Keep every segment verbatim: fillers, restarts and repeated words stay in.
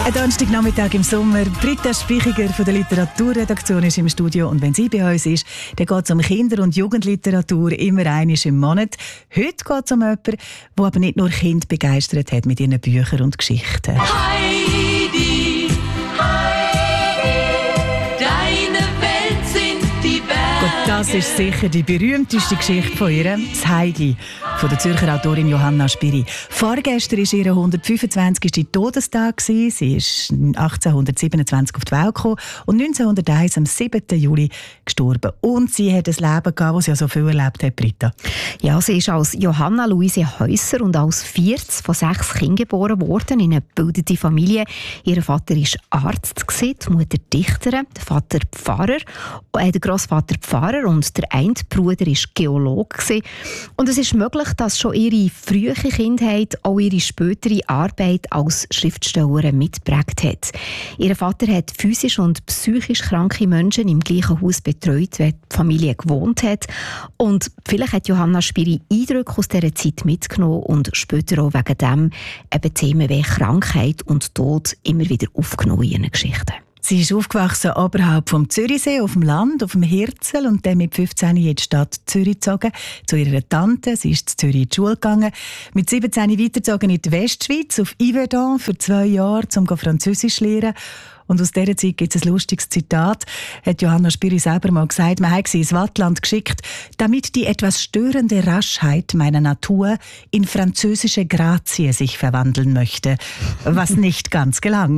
Ein Donnerstagnachmittag im Sommer. Britta Spichiger von der Literaturredaktion ist im Studio. Und wenn sie bei uns ist, dann geht es um Kinder- und Jugendliteratur immer einmal im Monat. Heute geht es um jemanden, der aber nicht nur Kinder begeistert hat mit ihren Büchern und Geschichten. Heidi, Heidi, deine Welt sind die Berge. Und das ist sicher die berühmteste Geschichte von ihr, das Heidi, von der Zürcher Autorin Johanna Spyri. Vorgestern war ihr hundertfünfundzwanzigster Todestag. Sie ist achtzehnhundertsiebenundzwanzig auf die Welt gekommen und neunzehnhunderteins am siebten Juli gestorben. Und sie hat ein Leben gehabt, das sie ja so viel erlebt hat, Britta. Ja, sie ist als Johanna Luise Häuser und als viertes von sechs Kindern geboren worden in eine gebildete Familie. Ihr Vater war Arzt, die Mutter Dichterin, der Vater Pfarrer, äh, der Grossvater Pfarrer und der eine Bruder war Geologe. Und es ist möglich, dass schon ihre frühe Kindheit auch ihre spätere Arbeit als Schriftstellerin mitgeprägt hat. Ihr Vater hat physisch und psychisch kranke Menschen im gleichen Haus betreut, wie die Familie gewohnt hat. Und vielleicht hat Johanna Spyri Eindrücke aus dieser Zeit mitgenommen und später auch wegen dem eben Themen wie Krankheit und Tod immer wieder aufgenommen in ihren Geschichten. Sie ist aufgewachsen oberhalb vom Zürichsee, auf dem Land, auf dem Hirzel und dann mit fünfzehn in die Stadt Zürich gezogen, zu ihrer Tante. Sie ist in Zürich in die Schule gegangen. Mit siebzehn weitergezogen in die Westschweiz, auf Yverdon für zwei Jahre, um Französisch zu lernen. Und aus dieser Zeit gibt es ein lustiges Zitat, hat Johanna Spyri selber mal gesagt, man hat sie ins Wattland geschickt, damit die etwas störende Raschheit meiner Natur in französische Grazie sich verwandeln möchte, was nicht ganz gelang.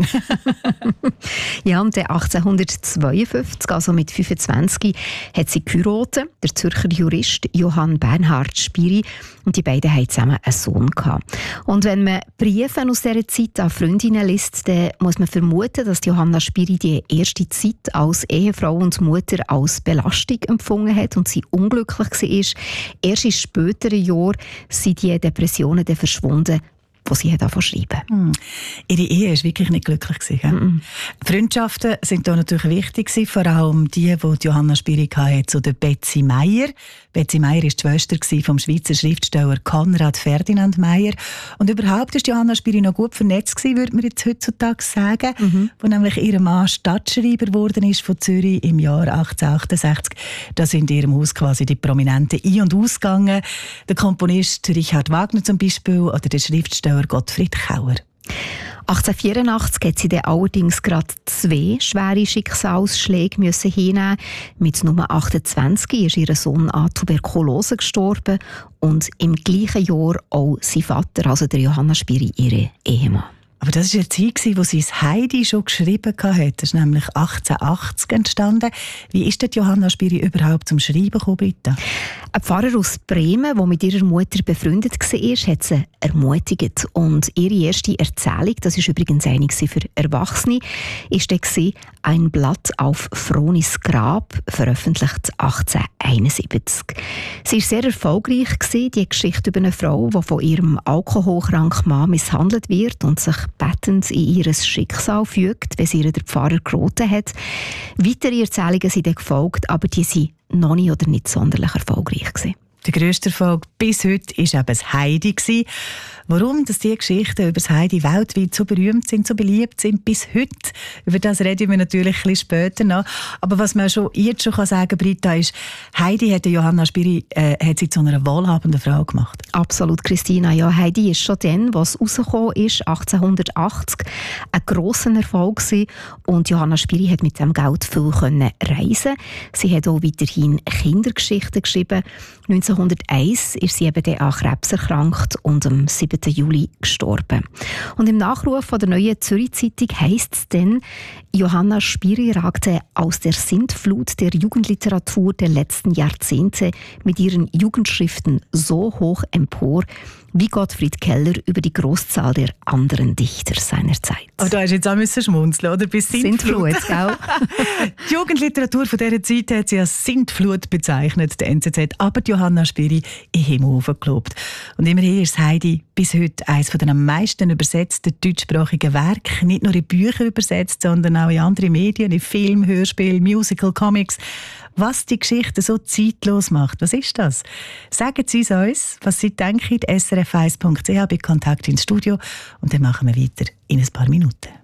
Ja, und achtzehnhundertzweiundfünfzig, also mit fünfundzwanzig, hat sie geheiratet, der Zürcher Jurist Johann Bernhard Spyri, und die beiden hatten zusammen einen Sohn gehabt. Und wenn man Briefe aus dieser Zeit an Freundinnen liest, dann muss man vermuten, dass Johanna Spyri die erste Zeit als Ehefrau und Mutter als Belastung empfunden hat und sie unglücklich war. Erst in späteren Jahren sind die Depressionen dann verschwunden, die sie angefangen zu schreiben. Hm. Ihre Ehe war wirklich nicht glücklich. Mm-mm. Freundschaften sind da natürlich wichtig, vor allem die, die Johanna Spyri hatte, zu der Betsy Meyer. Betsy Meyer war die Schwester vom Schweizer Schriftsteller Konrad Ferdinand Meyer. Und überhaupt war Johanna Spyri noch gut vernetzt, würde man jetzt heutzutage sagen, mhm. wo nämlich ihr Mann Stadtschreiber geworden ist von Zürich im Jahr achtzehnhundertachtundsechzig. Da sind in ihrem Haus quasi die Prominenten ein- und ausgegangen. Der Komponist Richard Wagner zum Beispiel oder der Schriftsteller Gottfried Kauer. achtzehnhundertvierundachtzig hat sie dann allerdings gerade zwei schwere Schicksalsschläge müssen hinnehmen. Mit Nummer achtundzwanzig ist ihr Sohn an Tuberkulose gestorben und im gleichen Jahr auch sein Vater, also der Johanna Spyri, ihre Ehemann. Aber das war eine Zeit, wo sie das Heidi schon geschrieben hat. Das ist nämlich achtzehnhundertachtzig entstanden. Wie ist denn Johanna Spyri überhaupt zum Schreiben gekommen, Britta? Ein Pfarrer aus Bremen, der mit ihrer Mutter befreundet war, hat sie ermutigt. Und ihre erste Erzählung, das ist übrigens eine für Erwachsene, war dann «Ein Blatt auf Fronis Grab», veröffentlicht achtzehnhunderteinundsiebzig. Sie war sehr erfolgreich, die Geschichte über eine Frau, die von ihrem alkoholkranken Mann misshandelt wird und sich bettend in ihr Schicksal fügt, wenn sie ihr der Pfarrer geraten hat. Weitere Erzählungen sind dann gefolgt, aber die waren noch nicht oder nicht sonderlich erfolgreich gewesen. Der grösste Erfolg bis heute war eben das Heidi. Warum dass diese Geschichten über das Heidi weltweit so berühmt sind, so beliebt sind bis heute, über das reden wir natürlich ein bisschen später noch. Aber was man schon jetzt schon sagen kann, Britta, ist, Heidi hat Johanna Spyri äh, hat sie zu einer wohlhabenden Frau gemacht. Absolut, Christina. Ja, Heidi ist schon dann, was rausgekommen ist, achtzehnhundertachtzig, ein grosser Erfolg gewesen. Und Johanna Spyri hat mit dem Geld viel können reisen. Sie hat auch weiterhin Kindergeschichten geschrieben. neunzehnhunderteins ist sie eben dann an Krebs erkrankt und am siebten Juli gestorben. Und im Nachruf von der Neuen Zürich Zeitung heisst es dann, Johanna Spyri ragte aus der Sintflut der Jugendliteratur der letzten Jahrzehnte mit ihren Jugendschriften so hoch empor, wie Gottfried Keller über die Großzahl der anderen Dichter seiner Zeit. Aber da hast du jetzt auch müssen schmunzeln, oder? Bis Sintflut. Sintflut, gell? Die Jugendliteratur von dieser Zeit hat sie als Sintflut bezeichnet, der N Z Z. Aber die Johanna Spyri in den Himmel gelobt. Und immerhin ist Heidi bis heute eines der am meisten übersetzten deutschsprachigen Werke. Nicht nur in Bücher übersetzt, sondern auch in andere Medien, in Film, Hörspiel, Musical, Comics. Was die Geschichte so zeitlos macht, was ist das? Sagen Sie es uns, was Sie denken, s r f eins punkt c h bei Kontakt ins Studio. Und dann machen wir weiter in ein paar Minuten.